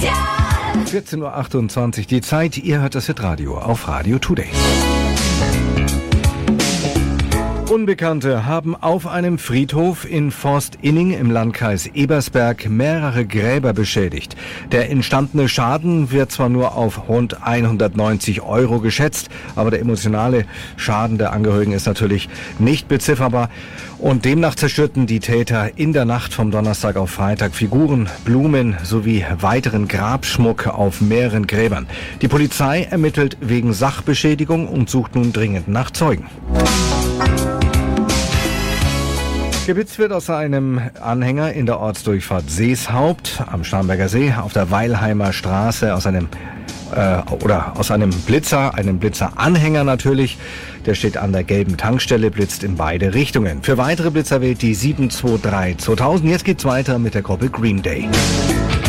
14.28 Uhr, die Zeit, ihr hört das Hitradio auf Radio Today. Unbekannte haben auf einem Friedhof in Forst-Inning im Landkreis Ebersberg mehrere Gräber beschädigt. Der entstandene Schaden wird zwar nur auf rund 190 € geschätzt, aber der emotionale Schaden der Angehörigen ist natürlich nicht bezifferbar. Und demnach zerstörten die Täter in der Nacht vom Donnerstag auf Freitag Figuren, Blumen sowie weiteren Grabschmuck auf mehreren Gräbern. Die Polizei ermittelt wegen Sachbeschädigung und sucht nun dringend nach Zeugen. Geblitzt wird aus einem Anhänger in der Ortsdurchfahrt Seeshaupt am Starnberger See auf der Weilheimer Straße aus einem Blitzeranhänger natürlich. Der steht an der gelben Tankstelle, blitzt in beide Richtungen. Für weitere Blitzer wählt die 723 2000. Jetzt geht's weiter mit der Gruppe Green Day.